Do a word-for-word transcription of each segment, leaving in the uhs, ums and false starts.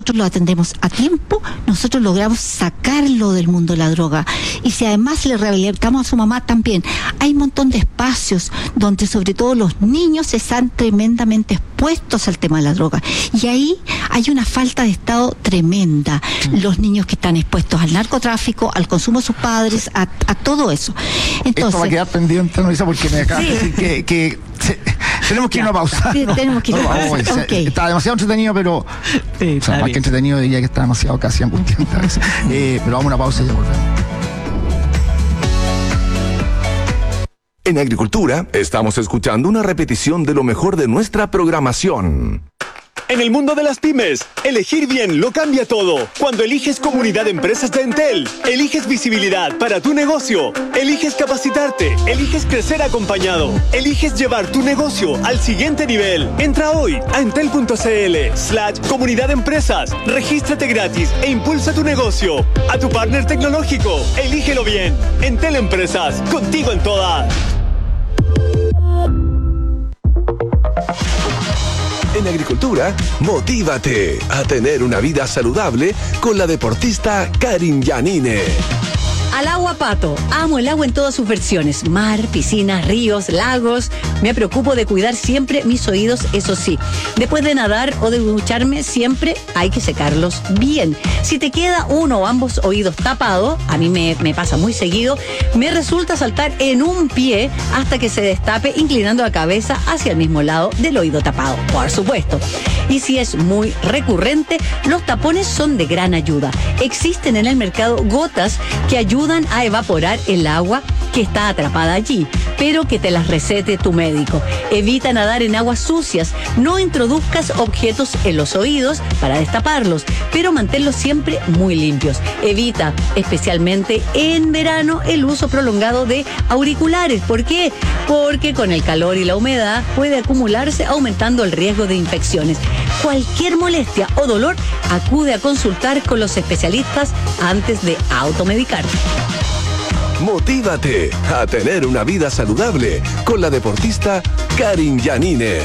nosotros lo atendemos a tiempo, nosotros logramos sacarlo del mundo de la droga. Y si además le rehabilitamos a su mamá también, hay un montón de espacios donde sobre todo los niños están tremendamente expuestos al tema de la droga. Y ahí hay una falta de Estado tremenda. Los niños que están expuestos al narcotráfico, al consumo de sus padres, a, a todo eso. Entonces, esto va a quedar pendiente, no, porque me acaba sí. de decir que, que se, tenemos que ir a una pausa. Sí, tenemos que ir a una pausa. No, okay. Está demasiado entretenido, pero sí, o sea, más bien. que entretenido diría que está demasiado casi angustiante a veces. eh, pero vamos a una pausa y ya volvemos. En Agricultura estamos escuchando una repetición de lo mejor de nuestra programación. En el mundo de las pymes, elegir bien lo cambia todo. Cuando eliges Comunidad de Empresas de Entel, eliges visibilidad para tu negocio, eliges capacitarte, eliges crecer acompañado, eliges llevar tu negocio al siguiente nivel. Entra hoy a entel.cl slash comunidad de empresas, regístrate gratis e impulsa tu negocio. A tu partner tecnológico, elígelo bien. Entel Empresas, contigo en todas. En Agricultura, motívate a tener una vida saludable con la deportista Karin Yanine. Al agua, Pato. Amo el agua en todas sus versiones. Mar, piscinas, ríos, lagos. Me preocupo de cuidar siempre mis oídos, eso sí. Después de nadar o de ducharme, siempre hay que secarlos bien. Si te queda uno o ambos oídos tapados, a mí me, me pasa muy seguido, me resulta saltar en un pie hasta que se destape, inclinando la cabeza hacia el mismo lado del oído tapado, por supuesto. Y si es muy recurrente, los tapones son de gran ayuda. Existen en el mercado gotas que ayudan a evaporar el agua que está atrapada allí, pero que te las recete tu médico. Evita nadar en aguas sucias, no introduzcas objetos en los oídos para destaparlos, pero manténlos siempre muy limpios. Evita, especialmente en verano, el uso prolongado de auriculares. ¿Por qué? Porque con el calor y la humedad puede acumularse, aumentando el riesgo de infecciones. Cualquier molestia o dolor, acude a consultar con los especialistas antes de automedicarte. Motívate a tener una vida saludable con la deportista Karin Yanine.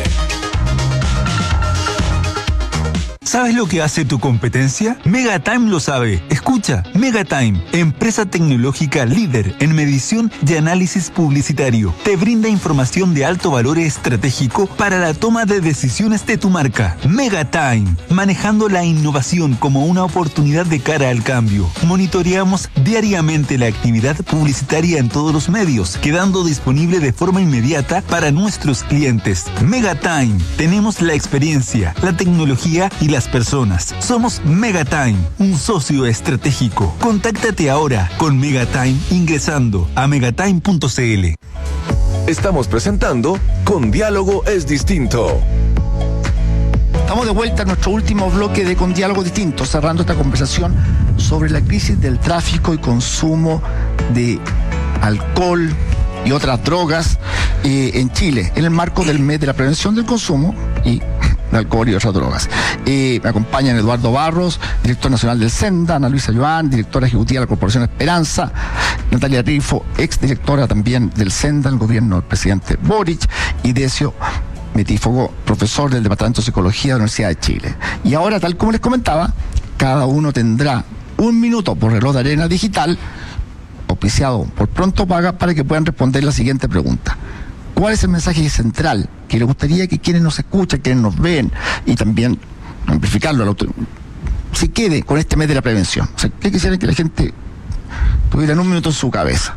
¿Sabes lo que hace tu competencia? Megatime lo sabe. Escucha, Megatime, empresa tecnológica líder en medición y análisis publicitario. Te brinda información de alto valor estratégico para la toma de decisiones de tu marca. Megatime, manejando la innovación como una oportunidad de cara al cambio. Monitoreamos diariamente la actividad publicitaria en todos los medios, quedando disponible de forma inmediata para nuestros clientes. Megatime, tenemos la experiencia, la tecnología y las personas. Somos Megatime, un socio estratégico. Contáctate ahora con Megatime ingresando a megatime punto cl. Estamos presentando Con Diálogo es Distinto. Estamos de vuelta en nuestro último bloque de Con Diálogo Distinto, cerrando esta conversación sobre la crisis del tráfico y consumo de alcohol y otras drogas eh, en Chile, en el marco del mes de la prevención del consumo y de alcohol y otras drogas. Eh, me acompañan Eduardo Barros, director nacional del SENDA, Ana Luisa Joan, directora ejecutiva de la Corporación Esperanza, Natalia Rifo, ex directora también del SENDA, el gobierno del presidente Boric, y Decio Metífogo, profesor del Departamento de Psicología de la Universidad de Chile. Y ahora, tal como les comentaba, cada uno tendrá un minuto por reloj de arena digital, auspiciado por Pronto Paga, para que puedan responder la siguiente pregunta. ¿Cuál es el mensaje central que le gustaría que quienes nos escuchan, quienes nos ven, y también amplificarlo a la autoridad, se quede con este mes de la prevención? O sea, ¿qué quisieran que la gente tuviera en un minuto en su cabeza?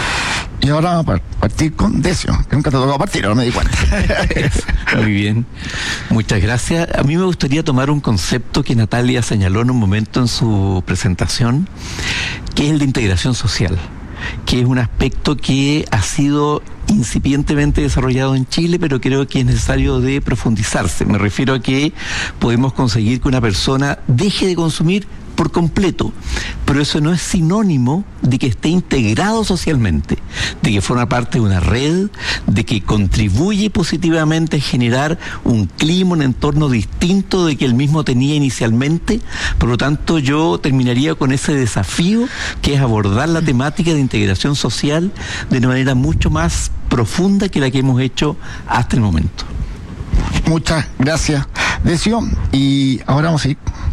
Y ahora vamos a partir con Decio, que nunca te ha tocado partir, ahora me di cuenta. Muy bien, muchas gracias. A mí me gustaría tomar un concepto que Natalia señaló en un momento en su presentación, que es el de integración social, que es un aspecto que ha sido incipientemente desarrollado en Chile, pero creo que es necesario de profundizarse. Me refiero a que podemos conseguir que una persona deje de consumir por completo, pero eso no es sinónimo de que esté integrado socialmente, de que forma parte de una red, de que contribuye positivamente a generar un clima, un entorno distinto de que él mismo tenía inicialmente. Por lo tanto, yo terminaría con ese desafío, que es abordar la temática de integración social de una manera mucho más profunda que la que hemos hecho hasta el momento. Muchas gracias, Decio. Y ahora vamos a ir